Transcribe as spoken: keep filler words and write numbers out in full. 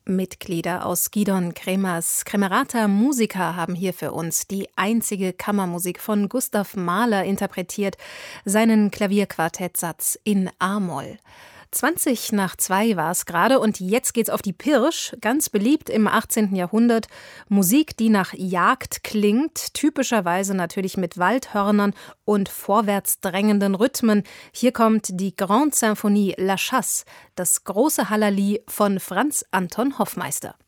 Mitglieder aus Gidon Kremers Kremerata Musica haben hier für uns die einzige Kammermusik von Gustav Mahler interpretiert, seinen Klavierquartettsatz in a-Moll. zwanzig nach zwei war es gerade und jetzt geht's auf die Pirsch, ganz beliebt im achtzehnten Jahrhundert. Musik, die nach Jagd klingt, typischerweise natürlich mit Waldhörnern und vorwärts drängenden Rhythmen. Hier kommt die Grande Symphonie La Chasse, das große Hallali von Franz Anton Hoffmeister.